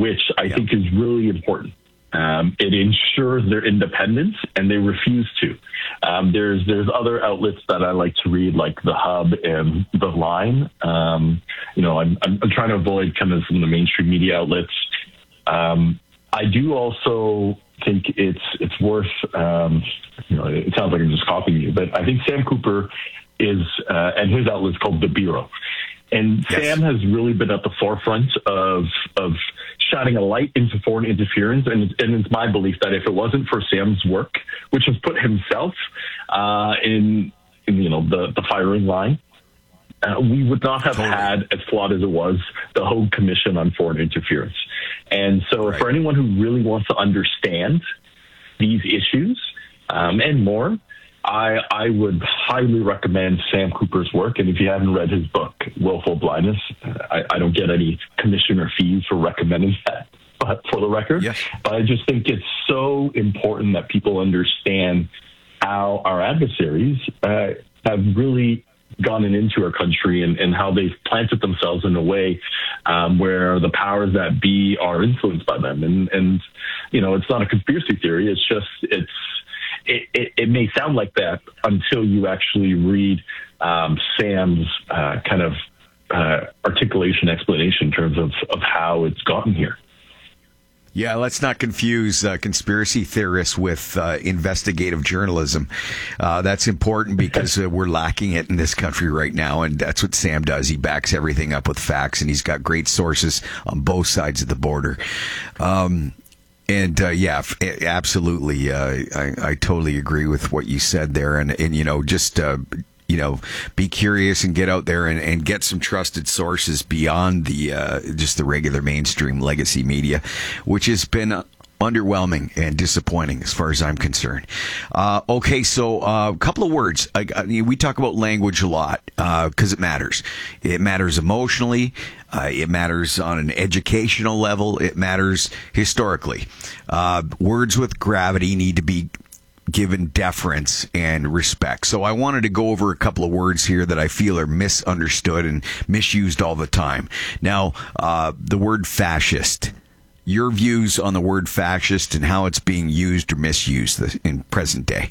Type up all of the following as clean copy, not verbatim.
which I think is really important. It ensures their independence, and they refuse to. There's other outlets that I like to read, like The Hub and The Line. I'm trying to avoid kind of some of the mainstream media outlets. I do also think it's worth. It sounds like I'm just copying you, but I think Sam Cooper is, and his outlet's called The Bureau. And Sam has really been at the forefront of shining a light into foreign interference. And it's my belief that if it wasn't for Sam's work, which has put himself in the firing line, we would not have had, as flawed as it was, the Hague Commission on Foreign Interference. And so for anyone who really wants to understand these issues and more, I would highly recommend Sam Cooper's work. And if you haven't read his book, Willful Blindness, I don't get any commission or fees for recommending that, but for the record. Yes. But I just think it's so important that people understand how our adversaries have really gone into our country and how they've planted themselves in a way where the powers that be are influenced by them. And it's not a conspiracy theory. It's just, it may sound like that until you actually read Sam's kind of articulation, explanation in terms of how it's gotten here. Yeah, let's not confuse conspiracy theorists with investigative journalism. That's important because we're lacking it in this country right now, and that's what Sam does. He backs everything up with facts, and he's got great sources on both sides of the border. Absolutely. I totally agree with what you said there. And just, be curious and get out there and get some trusted sources beyond just the regular mainstream legacy media, which has been underwhelming and disappointing as far as I'm concerned. So a couple of words. We talk about language a lot because it matters. It matters emotionally. It matters on an educational level. It matters historically. Words with gravity need to be given deference and respect. So I wanted to go over a couple of words here that I feel are misunderstood and misused all the time. Now, the word fascist. Your views on the word fascist and how it's being used or misused in present day.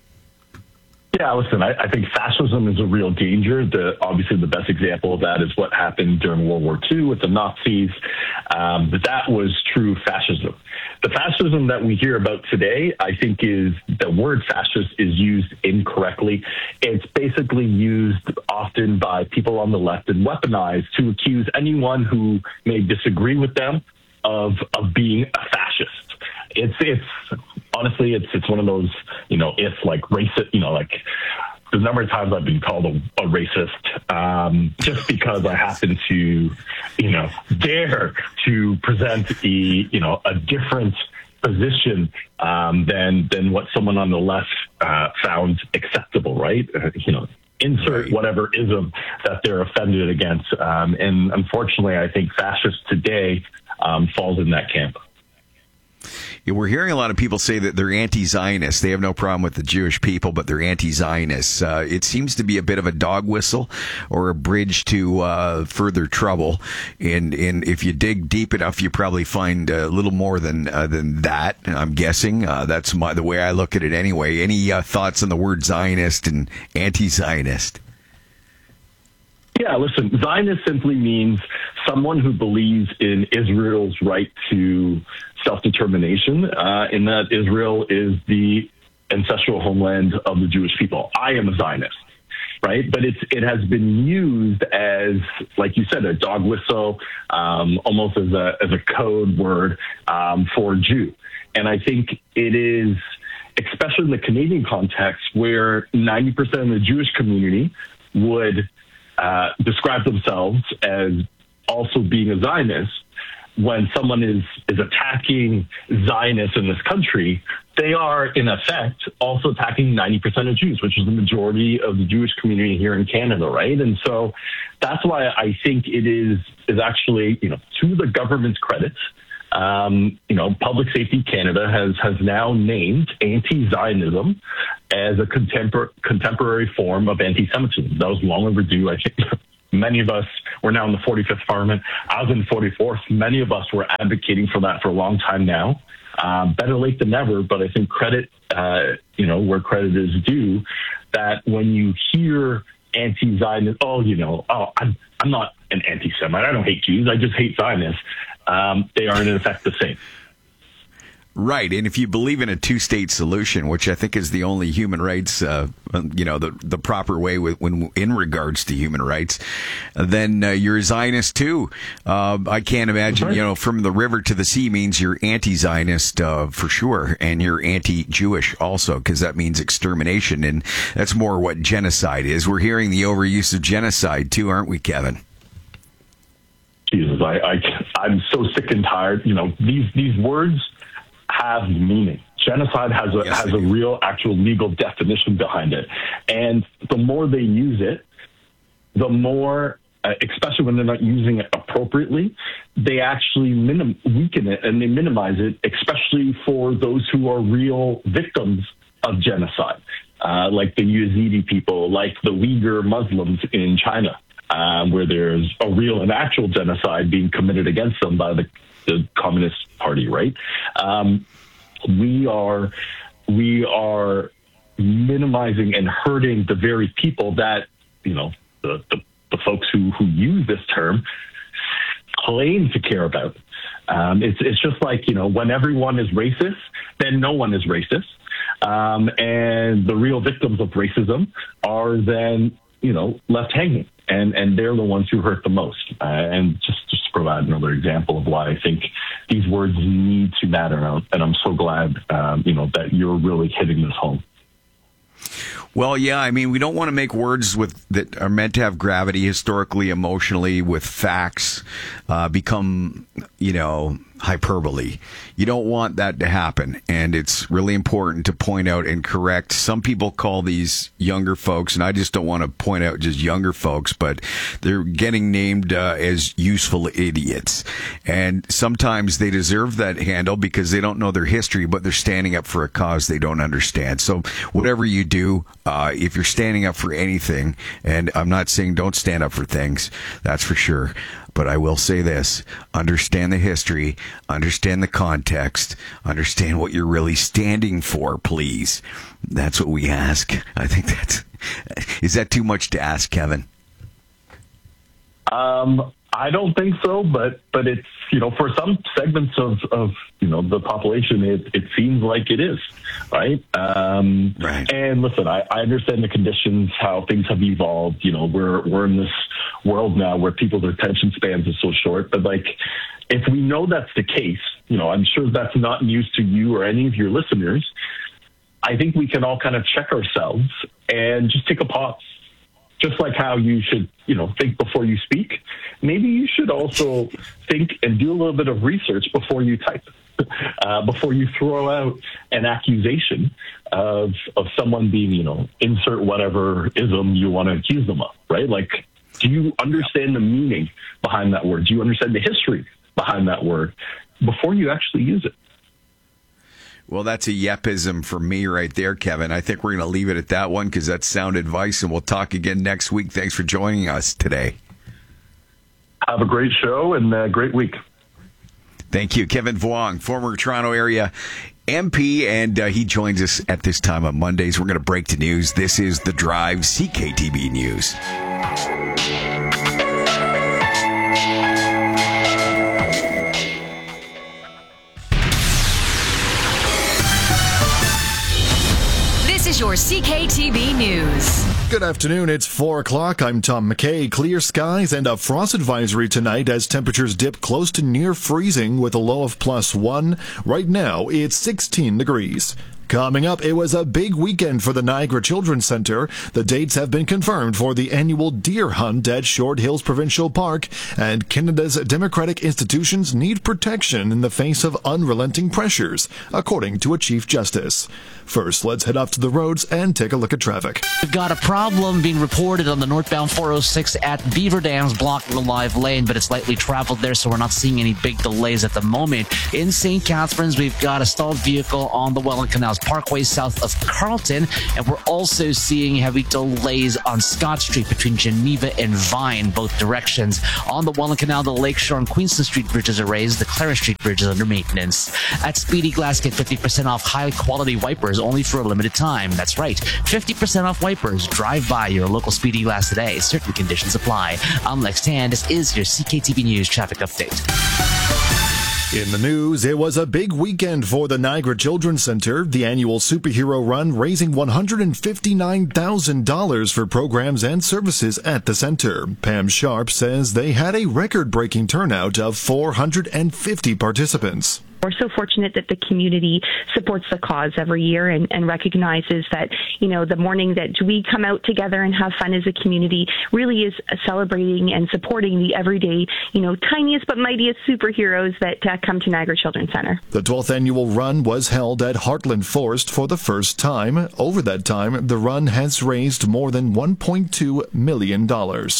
Yeah, listen, I think fascism is a real danger. Obviously, the best example of that is what happened during World War II with the Nazis. But that was true fascism. The fascism that we hear about today, I think, is the word fascist is used incorrectly. It's basically used often by people on the left and weaponized to accuse anyone who may disagree with them of being a fascist. It's honestly, it's one of those, it's like racist, like the number of times I've been called a racist, just because I happen to, dare to present a different position than what someone on the left found acceptable, right? Insert whatever ism that they're offended against. And unfortunately, I think fascists today falls in that camp. Yeah, we're hearing a lot of people say that they're anti-Zionists. They have no problem with the Jewish people, but they're anti-Zionists. It seems to be a bit of a dog whistle or a bridge to further trouble. And if you dig deep enough, you probably find a little more than that. I'm guessing that's the way I look at it anyway. Any thoughts on the word Zionist and anti-Zionist? Yeah, listen, Zionist simply means someone who believes in Israel's right to self-determination, in that Israel is the ancestral homeland of the Jewish people. I am a Zionist, right? But it has been used as, like you said, a dog whistle, almost as a code word for Jew. And I think it is, especially in the Canadian context, where 90% of the Jewish community would describe themselves as also being a Zionist. When someone is attacking Zionists in this country, they are, in effect, also attacking 90% of Jews, which is the majority of the Jewish community here in Canada, right? And so that's why I think it is actually, to the government's credit, Public Safety Canada has now named anti-Zionism as a contemporary form of anti-Semitism. That was long overdue. I think many of us We're now in the 45th Parliament. I was in 44th. Many of us were advocating for that for a long time now. Better late than never, but I think credit, where credit is due, that when you hear anti-Zionist, I'm not an anti-Semite. I don't hate Jews. I just hate Zionists. They are in effect the same. Right, and if you believe in a two-state solution, which I think is the only human rights, the proper way when in regards to human rights, then you're a Zionist too. I can't imagine, from the river to the sea means you're anti-Zionist for sure, and you're anti-Jewish also, because that means extermination, and that's more what genocide is. We're hearing the overuse of genocide too, aren't we, Kevin? Jesus, I'm so sick and tired. These words have meaning. Genocide has a real, actual legal definition behind it. And the more they use it, the more, especially when they're not using it appropriately, they actually weaken it and they minimize it, especially for those who are real victims of genocide, like the Yazidi people, like the Uyghur Muslims in China, where there's a real and actual genocide being committed against them by the Communist Party, right? We are minimizing and hurting the very people that, the folks who use this term claim to care about. It's just like, when everyone is racist, then no one is racist. And the real victims of racism are then, left hanging. And they're the ones who hurt the most. And just to provide another example of why I think these words need to matter. And I'm so glad, that you're really hitting this home. Well, yeah, I mean, we don't want to make words that are meant to have gravity historically, emotionally, with facts, become, hyperbole. You don't want that to happen. And it's really important to point out and correct. Some people call these younger folks, and I just don't want to point out just younger folks, but they're getting named as useful idiots. And sometimes they deserve that handle because they don't know their history, but they're standing up for a cause they don't understand. So whatever you do, if you're standing up for anything, and I'm not saying don't stand up for things, that's for sure. But I will say this, understand the history, understand the context, understand what you're really standing for, please. That's what we ask. I think is that too much to ask, Kevin? I don't think so, but it's, for some segments of the population, it seems like it is, right? Right. And listen, I understand the conditions, how things have evolved. We're in this world now where people's attention spans are so short, but if we know that's the case, I'm sure that's not news to you or any of your listeners. I think we can all kind of check ourselves and just take a pause. Just like how you should, think before you speak, maybe you should also think and do a little bit of research before you type, before you throw out an accusation of someone being, insert whatever ism you want to accuse them of, right? Do you understand the meaning behind that word? Do you understand the history behind that word before you actually use it? Well, that's a yepism for me right there, Kevin. I think we're going to leave it at that one because that's sound advice, and we'll talk again next week. Thanks for joining us today. Have a great show and a great week. Thank you. Kevin Vuong, former Toronto area MP, and he joins us at this time on Mondays. We're going to break to news. This is The Drive, CKTB News. Is your CKTB News. Good afternoon. It's 4 o'clock. I'm Tom McKay. Clear skies and a frost advisory tonight as temperatures dip close to near freezing with a low of +1. Right now, it's 16 degrees. Coming up, it was a big weekend for the Niagara Children's Centre. The dates have been confirmed for the annual deer hunt at Short Hills Provincial Park, and Canada's democratic institutions need protection in the face of unrelenting pressures, according to a Chief Justice. First, let's head off to the roads and take a look at traffic. We've got a problem being reported on the northbound 406 at Beaver Dams, blocking the live lane, but it's lightly traveled there, so we're not seeing any big delays at the moment. In St. Catharines, we've got a stalled vehicle on the Welland Canal Charles Parkway south of Carlton. And we're also seeing heavy delays on Scott Street between Geneva and Vine, both directions. On the Welland Canal, the Lakeshore and Queenston Street bridges are raised. The Clara Street bridge is under maintenance. At Speedy Glass, get 50% off high-quality wipers only for a limited time. That's right, 50% off wipers. Drive by your local Speedy Glass today. Certain conditions apply. I'm Lex Tan. This is your CKTB News traffic update. In the news, it was a big weekend for the Niagara Children's Center, the annual superhero run raising $159,000 for programs and services at the center. Pam Sharp says they had a record-breaking turnout of 450 participants. We're so fortunate that the community supports the cause every year and recognizes that, the morning that we come out together and have fun as a community really is celebrating and supporting the everyday, tiniest but mightiest superheroes that come to Niagara Children's Center. The 12th annual run was held at Heartland Forest for the first time. Over that time, the run has raised more than $1.2 million.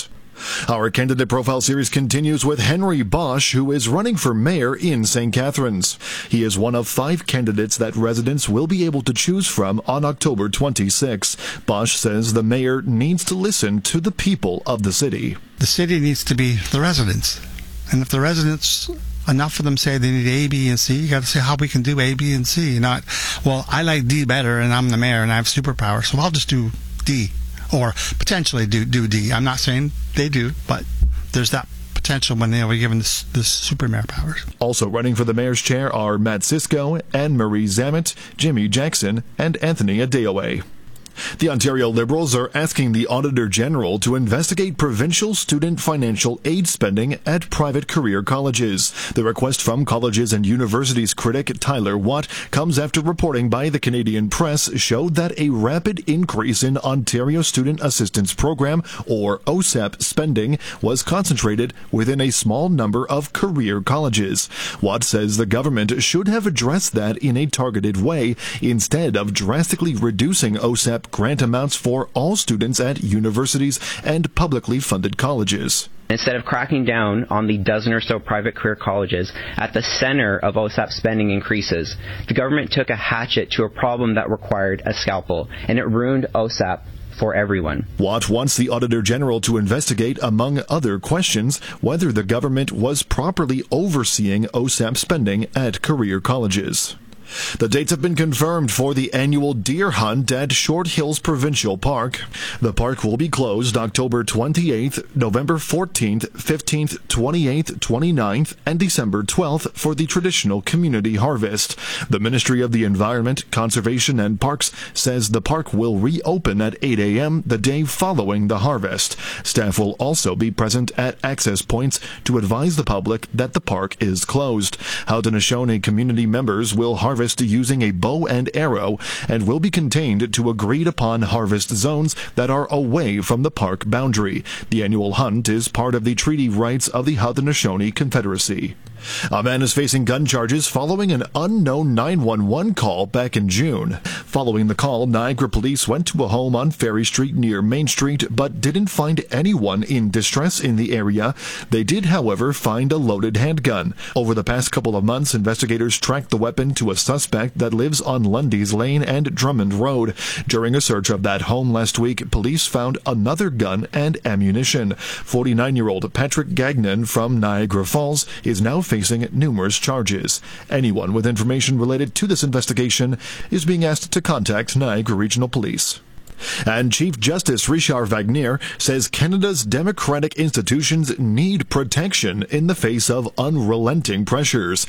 Our candidate profile series continues with Henry Bosch, who is running for mayor in St. Catharines. He is one of 5 candidates that residents will be able to choose from on October 26. Bosch says the mayor needs to listen to the people of the city. The city needs to be the residents. And if the residents, enough of them say they need A, B, and C, you got to say how we can do A, B, and C. Not, well, I like D better and I'm the mayor and I have superpower, so I'll just do D. Or potentially do D. I'm not saying they do, but there's that potential when they were given this super mayor powers. Also running for the mayor's chair are Matt Sisko, Anne-Marie Zammit, Jimmy Jackson, and Anthony Adeoye. The Ontario Liberals are asking the Auditor General to investigate provincial student financial aid spending at private career colleges. The request from Colleges and Universities critic Tyler Watt comes after reporting by the Canadian Press showed that a rapid increase in Ontario Student Assistance Program, or OSAP, spending was concentrated within a small number of career colleges. Watt says the government should have addressed that in a targeted way instead of drastically reducing OSAP grant amounts for all students at universities and publicly funded colleges. Instead of cracking down on the dozen or so private career colleges at the center of OSAP spending increases, the government took a hatchet to a problem that required a scalpel, and it ruined OSAP for everyone. Watt wants the Auditor General to investigate, among other questions, whether the government was properly overseeing OSAP spending at career colleges. The dates have been confirmed for the annual deer hunt at Short Hills Provincial Park. The park will be closed October 28th, November 14th, 15th, 28th, 29th, and December 12th for the traditional community harvest. The Ministry of the Environment, Conservation and Parks says the park will reopen at 8 a.m. the day following the harvest. Staff will also be present at access points to advise the public that the park is closed. Haudenosaunee community members will harvest using a bow and arrow and will be contained to agreed upon harvest zones that are away from the park boundary. The annual hunt is part of the treaty rights of the Haudenosaunee Confederacy. A man is facing gun charges following an unknown 911 call back in June. Following the call, Niagara police went to a home on Ferry Street near Main Street but didn't find anyone in distress in the area. They did, however, find a loaded handgun. Over the past couple of months, investigators tracked the weapon to a suspect that lives on Lundy's Lane and Drummond Road. During a search of that home last week, police found another gun and ammunition. 49-year-old Patrick Gagnon from Niagara Falls is now facing numerous charges. Anyone with information related to this investigation is being asked to contact Niagara Regional Police. And Chief Justice Richard Wagner says Canada's democratic institutions need protection in the face of unrelenting pressures.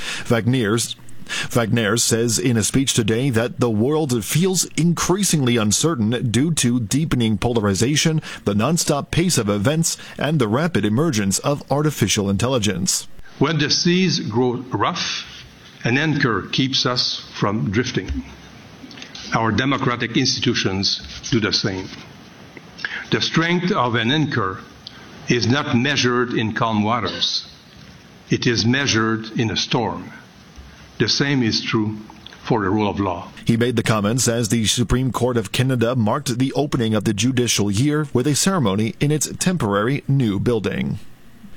Wagner says in a speech today that the world feels increasingly uncertain due to deepening polarization, the nonstop pace of events, and the rapid emergence of artificial intelligence. When the seas grow rough, an anchor keeps us from drifting. Our democratic institutions do the same. The strength of an anchor is not measured in calm waters. It is measured in a storm. The same is true for the rule of law. He made the comments as the Supreme Court of Canada marked the opening of the judicial year with a ceremony in its temporary new building.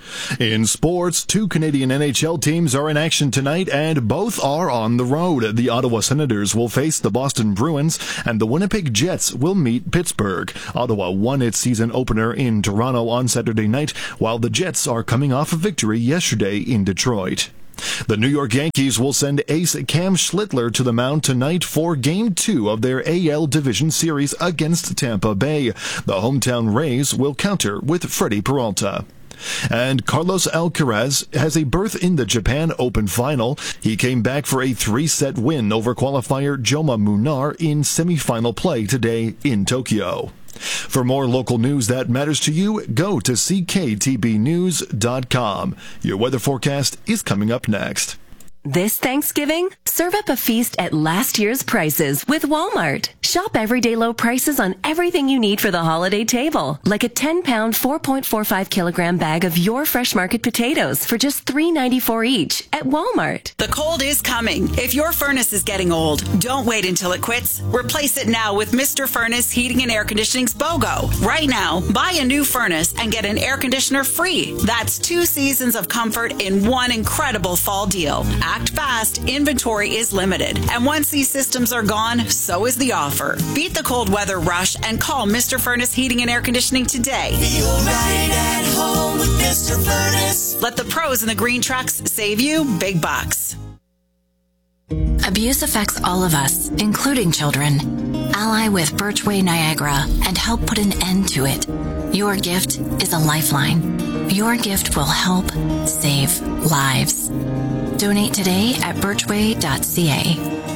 In sports, 2 Canadian NHL teams are in action tonight, and both are on the road. The Ottawa Senators will face the Boston Bruins, and the Winnipeg Jets will meet Pittsburgh. Ottawa won its season opener in Toronto on Saturday night, while the Jets are coming off a victory yesterday in Detroit. The New York Yankees will send ace Cam Schlittler to the mound tonight for Game 2 of their AL Division Series against Tampa Bay. The hometown Rays will counter with Freddie Peralta. And Carlos Alcaraz has a berth in the Japan Open final. He came back for a 3-set win over qualifier Joma Munar in semifinal play today in Tokyo. For more local news that matters to you, go to cktbnews.com. Your weather forecast is coming up next. This Thanksgiving, serve up a feast at last year's prices with Walmart. Shop everyday low prices on everything you need for the holiday table, like a 10-pound, 4.45 kilogram bag of your Fresh Market potatoes for just $3.94 each at Walmart. The cold is coming. If your furnace is getting old, don't wait until it quits. Replace it now with Mr. Furnace Heating and Air Conditioning's BOGO. Right now, buy a new furnace and get an air conditioner free. That's 2 seasons of comfort in one incredible fall deal. Act fast. Inventory is limited. And once these systems are gone, so is the offer. Beat the cold weather rush and call Mr. Furnace Heating and Air Conditioning today. Feel right at home with Mr. Furnace. Let the pros in the green trucks save you big bucks. Abuse affects all of us, including children. Ally with Birchway Niagara and help put an end to it. Your gift is a lifeline. Your gift will help save lives. Donate today at birchway.ca.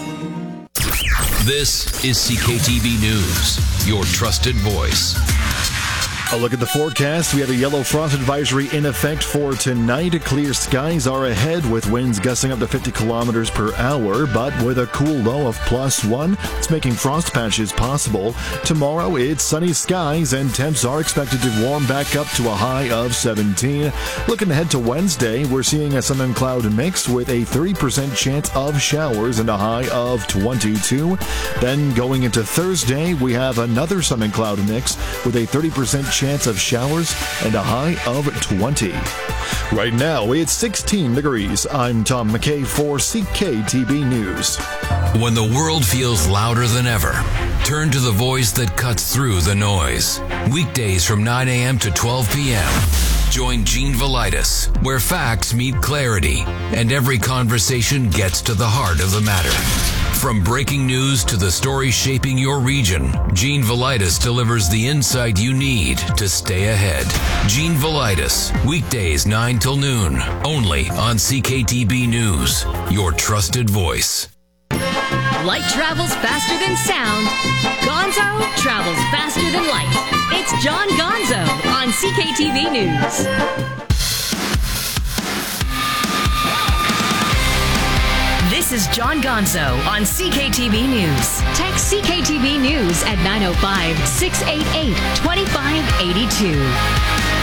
This is CKTB News, your trusted voice. A look at the forecast. We have a yellow frost advisory in effect for tonight. Clear skies are ahead with winds gusting up to 50 kilometers per hour, but with a cool low of +1, it's making frost patches possible. Tomorrow, it's sunny skies and temps are expected to warm back up to a high of 17. Looking ahead to Wednesday, we're seeing a sun and cloud mix with a 30% chance of showers and a high of 22. Then going into Thursday, we have another sun and cloud mix with a 30% chance of showers and a high of 20. Right now, it's 16 degrees. I'm Tom McKay for CKTB News. When the world feels louder than ever, turn to the voice that cuts through the noise. Weekdays from 9 a.m. to 12 p.m. Join Gene Velitis, where facts meet clarity and every conversation gets to the heart of the matter. From breaking news to the story shaping your region, Gene Velitis delivers the insight you need to stay ahead. Gene Velitis, weekdays 9 till noon, only on CKTB News, your trusted voice. Light travels faster than sound. Gonzo travels faster than light. It's John Gonzo on CKTV News. This is John Gonzo on CKTB News. Text CKTB News at 905-688-2582.